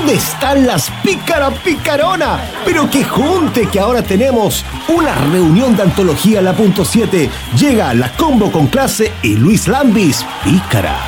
¿Dónde están las Pícara Picarona? Pero que junte que ahora tenemos una reunión de antología La Punto 7. Llega la Combo con Clase y Luis Lambis Pícara.